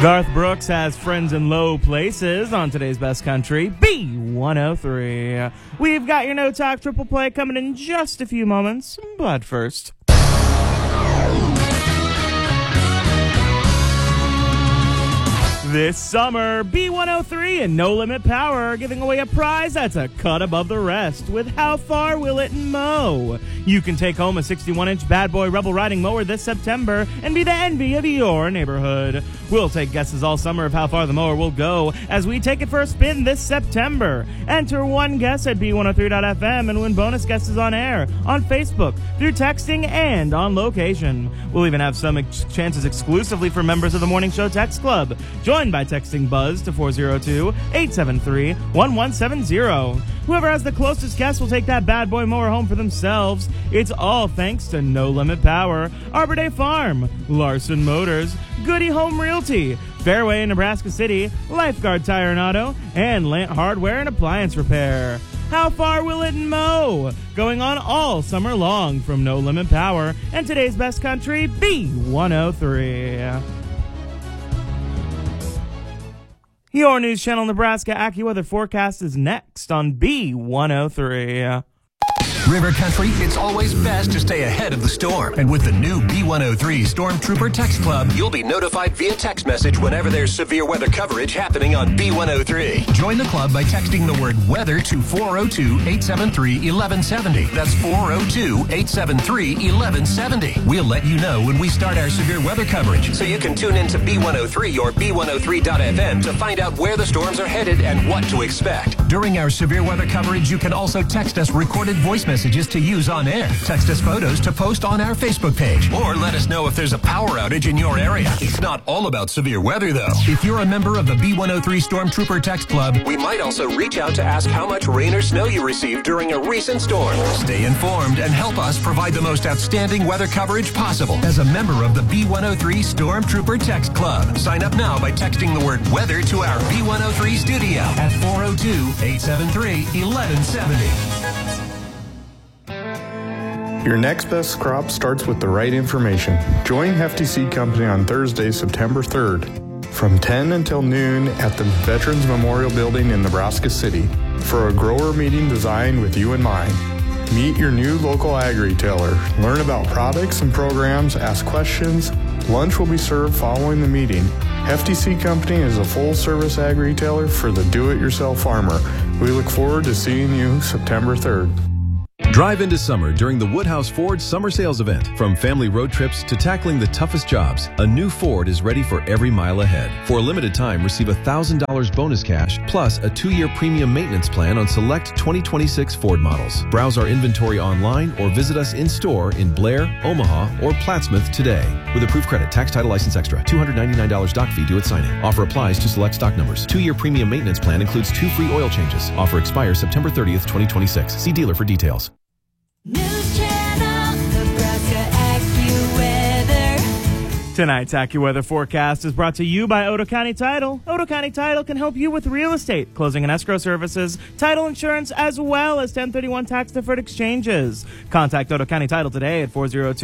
Garth Brooks has Friends in Low Places on today's Best Country, B103. We've got your No Talk Triple Play coming in just a few moments, but first... This summer, B103 and No Limit Power are giving away a prize that's a cut above the rest with How Far Will It Mow? You can take home a 61-inch Bad Boy Rebel Riding Mower this September and be the envy of your neighborhood. We'll take guesses all summer of how far the mower will go as we take it for a spin this September. Enter one guess at B103.fm and win bonus guesses on air, on Facebook, through texting, and on location. We'll even have some chances exclusively for members of the Morning Show Text Club. Join by texting BUZZ to 402-873-1170. Whoever has the closest guess will take that bad boy mower home for themselves. It's all thanks to No Limit Power, Arbor Day Farm, Larson Motors, Goody Home Realty, Fairway in Nebraska City, Lifeguard Tire and Auto, and Lant Hardware and Appliance Repair. How far will it mow? Going on all summer long from No Limit Power and today's Best Country, B103. Your News Channel Nebraska AccuWeather forecast is next on B103. River Country, it's always best to stay ahead of the storm. And with the new B103 Stormtrooper Text Club, you'll be notified via text message whenever there's severe weather coverage happening on B103. Join the club by texting the word weather to 402-873-1170. That's 402-873-1170. We'll let you know when we start our severe weather coverage, so you can tune into B103 or B103.fm to find out where the storms are headed and what to expect. During our severe weather coverage, you can also text us recorded voice messages to use on air. Text us photos to post on our Facebook page. Or let us know if there's a power outage in your area. It's not all about severe weather, though. If you're a member of the B103 Stormtrooper Text Club, we might also reach out to ask how much rain or snow you received during a recent storm. Stay informed and help us provide the most outstanding weather coverage possible as a member of the B103 Stormtrooper Text Club. Sign up now by texting the word weather to our B103 studio at 402-873-1170. Your next best crop starts with the right information. Join Hefty Seed Company on Thursday, September 3rd, from 10 until noon at the Veterans Memorial Building in Nebraska City for a grower meeting designed with you in mind. Meet your new local ag retailer. Learn about products and programs, ask questions. Lunch will be served following the meeting. Hefty Seed Company is a full-service ag retailer for the do-it-yourself farmer. We look forward to seeing you September 3rd. Drive into summer during the Woodhouse Ford Summer Sales Event. From family road trips to tackling the toughest jobs, a new Ford is ready for every mile ahead. For a limited time, receive $1,000 bonus cash plus a 2-year premium maintenance plan on select 2026 Ford models. Browse our inventory online or visit us in-store in Blair, Omaha, or Plattsmouth today. With approved credit, tax, title, license extra, $299 doc fee due at signing. Offer applies to select stock numbers. 2-year premium maintenance plan includes 2 free oil changes. Offer expires September 30th, 2026. See dealer for details. News Channel, Nebraska AccuWeather. Tonight's AccuWeather forecast is brought to you by Otoe County Title. Otoe County Title can help you with real estate, closing and escrow services, title insurance, as well as 1031 tax-deferred exchanges. Contact Otoe County Title today at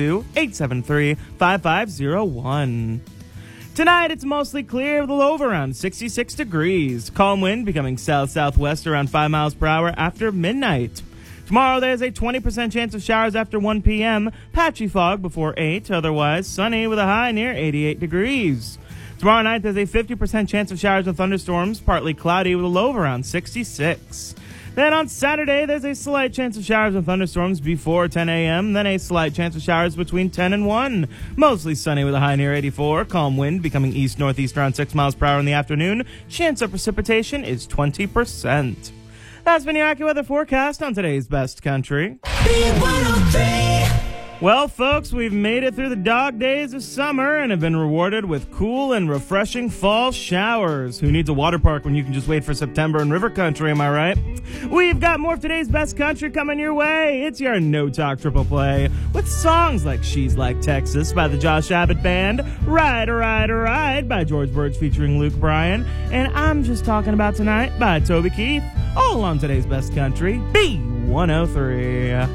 402-873-5501. Tonight, it's mostly clear with a low of around 66 degrees. Calm wind becoming south-southwest around 5 miles per hour after midnight. Tomorrow, there's a 20% chance of showers after 1 p.m., patchy fog before 8, otherwise sunny with a high near 88 degrees. Tomorrow night, there's a 50% chance of showers and thunderstorms, partly cloudy with a low of around 66. Then on Saturday, there's a slight chance of showers and thunderstorms before 10 a.m., then a slight chance of showers between 10 and 1. Mostly sunny with a high near 84, calm wind becoming east-northeast around 6 miles per hour in the afternoon. Chance of precipitation is 20%. That's been your AccuWeather forecast on today's Best Country. B103. Well, folks, we've made it through the dog days of summer and have been rewarded with cool and refreshing fall showers. Who needs a water park when you can just wait for September in River Country, am I right? We've got more of today's Best Country coming your way. It's your No Talk Triple Play with songs like She's Like Texas by the Josh Abbott Band, Ride, Ride, Ride by George Birch featuring Luke Bryan, and I'm Just Talking About Tonight by Toby Keith, all on today's Best Country, B103.